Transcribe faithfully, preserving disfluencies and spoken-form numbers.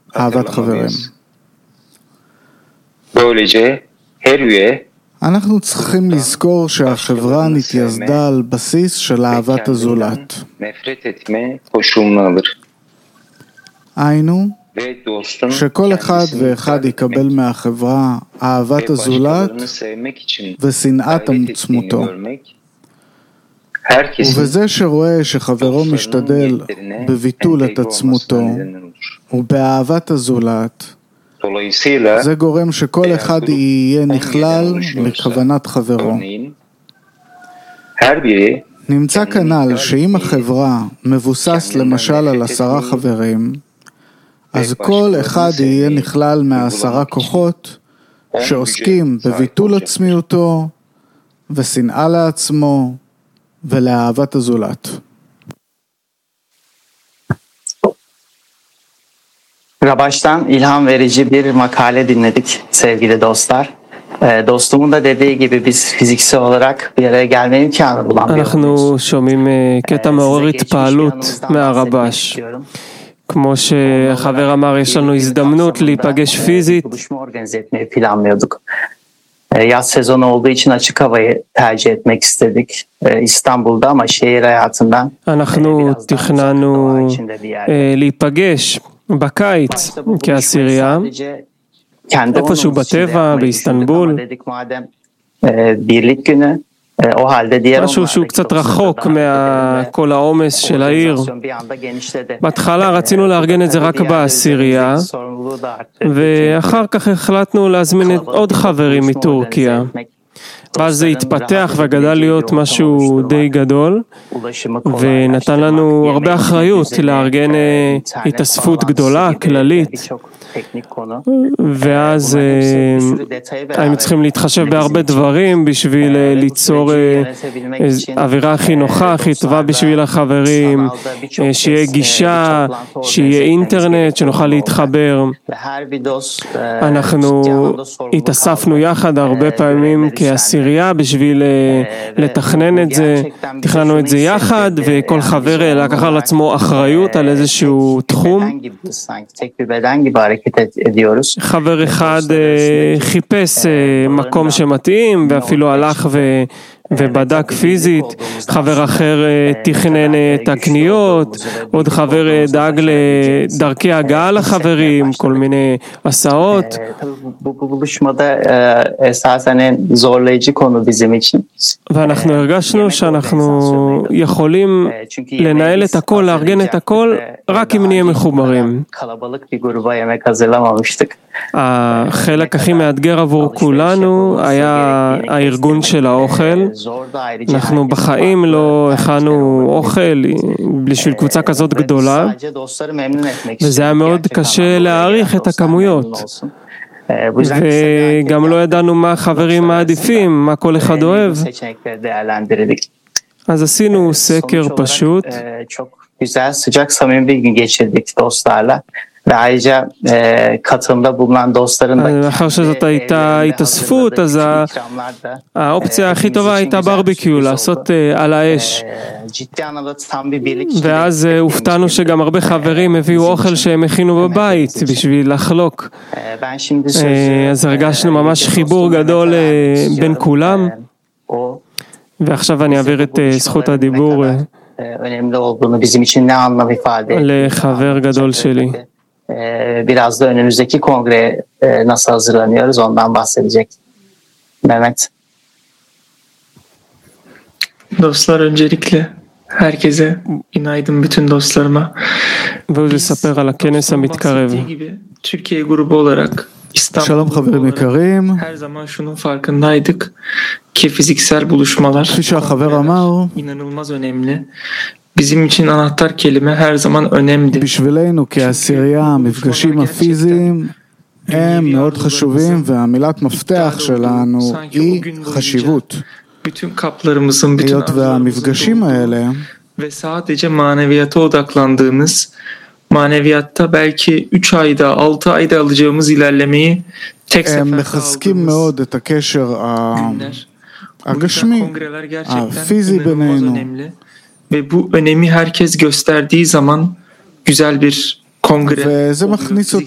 אהבת חברים. Böylece her üye אנחנו צריכים לזכור שהחברה נתייסדה על בסיס של אהבת הזולת. nefret etme koşulunu alır. היינו, Ve dostun שכל אחד kendisini ואחד יקבל מהחברה אהבת הזולת başkalarını sevmek için ושנאת gayret עצמותו. ettiğini görmek, herkesin ובזה שרואה שחברו משתדל בביטול את עצמותו ובאהבת הזולת, Dolayısıyla זה גורם שכל אחד יהיה נכלל לכוונת חברו. her biri נמצא כנ"ל שאם החברה מבוסס למשל על עשרה חברים, אז כל אחד יהיה נכלל מעשרה כוחות שעוסקים בביטול עצמיותו ושנאה לעצמו ולאהבת הזולת. Rabaş'tan ilham verici bir makale dinledik sevgili dostlar. Dostumun da dediği gibi biz fiziksel olarak bir araya gelme imkanı bulamıyoruz. אנחנו שומעים קטע מעורר התפעלות מהרבש. כמו שחבר אמר, יש לנו הזדמנות להיפגש פיזית. Yaz sezonu olduğu için açık havayı tercih etmek istedik İstanbul'da ama şehir hayatından אנחנו תכננו להיפגש בקיץ כעשירייה, איפשהו בטבע, באיסטנבול, birlik günü. משהו שהוא קצת רחוק מכל העומס של העיר. בהתחלה רצינו לארגן את זה רק בעשירייה, ואחר כך החלטנו להזמין עוד חברים מטורקיה. ואז זה התפתח וגדל להיות משהו די גדול, ונתן לנו הרבה אחריות לארגן התאספות גדולה, כללית. ואז היינו צריכים להתחשב בהרבה דברים בשביל ליצור אווירה הכי נוחה, הכי טובה בשביל החברים, שיהיה גישה, שיהיה אינטרנט, שנוכל להתחבר. אנחנו התאספנו יחד הרבה פעמים כעשירייה בשביל לתכנן את זה, תכננו את זה יחד, וכל חבר לקח על עצמו אחריות על איזשהו תחום. חבר אחד חיפש מקום שמתאים ואפילו הלך ו... ובדק פיזית, חבר אחר תכנן את הקניות, עוד חבר דאג לדרכי הגעה לחברים, כל מיני הסעות. ואנחנו הרגשנו שאנחנו יכולים לנהל את הכל, לארגן את הכל, רק אם נהיה מחוברים. החלק הכי מאתגר עבור כולנו היה הארגון של האוכל. אנחנו בחיים לא הכנו אוכל בשביל קבוצה כזאת גדולה, וזה היה מאוד קשה להעריך את הכמויות. וגם לא ידענו מה החברים מעדיפים, מה כל אחד אוהב. אז עשינו סקר פשוט. Güzel, sıcak, samimi bir gün geçirdik dostlarla. Ve ayrıca e, katılımda bulunan dostların da... לאחר שזאת הייתה התאספות, אז האופציה הכי טובה הייתה ברביקיו, לעשות על האש. ואז הופתענו שגם הרבה חברים הביאו אוכל שהם הכינו בבית בשביל לחלוק. אז הרגשנו ממש חיבור גדול בין כולם. ועכשיו אני אעביר את זכות הדיבור לחבר גדול שלי. Biraz da önümüzdeki kongreye nasıl hazırlanıyoruz ondan bahsedecek Mehmet. Dostlar, öncelikle herkese günaydın, bütün dostlarıma. Biz bahsettiği gibi Türkiye grubu olarak İstanbul olarak her zaman şunun farkındaydık ki fiziksel buluşmalar inanılmaz önemli. bizim için anahtar kelime her zaman önemli. בשבילנו כעשירייה המפגשים הפיזיים הם מאוד חשובים, והמילת מפתח שלנו היא חשיבות. Bütün kaplarımızın, bütün היות והמפגשים האלה ve sadece maneviyata odaklandığımız, maneviyatta belki üç ayda, altı ayda alacağımız ilerlemeyi tek seferde מחזקים מאוד את הקשר הגשמי, הפיזי בינינו. Ve bu önemi herkes gösterdiği zaman güzel bir kongre. וזה מכניס